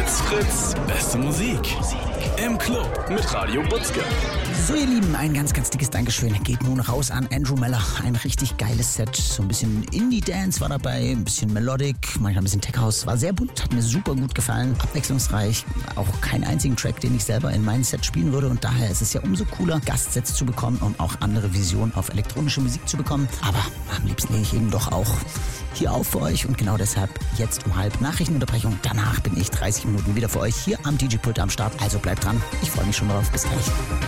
Fritz, Fritz, beste Musik. Im Club mit Radio Butzke. So ihr Lieben, ein ganz, ganz dickes Dankeschön geht nun raus an Andrew Meller. Ein richtig geiles Set, so ein bisschen Indie-Dance war dabei, ein bisschen Melodic, manchmal ein bisschen Tech-House. War sehr bunt, hat mir super gut gefallen, abwechslungsreich. Auch keinen einzigen Track, den ich selber in meinem Set spielen würde und daher ist es ja umso cooler, Gastsets zu bekommen, um auch andere Visionen auf elektronische Musik zu bekommen. Aber am liebsten lege ich eben doch auch hier auf für euch und genau deshalb jetzt um 12:30 Nachrichtenunterbrechung. Danach bin ich 30 Minuten wieder für euch hier am DJ-Pult am Start. Also bleibt dran, ich freue mich schon drauf. Bis gleich.